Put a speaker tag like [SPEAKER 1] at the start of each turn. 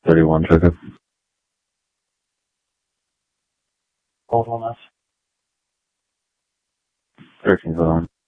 [SPEAKER 1] 31 ticket.
[SPEAKER 2] Hold on us.
[SPEAKER 1] 13 for them.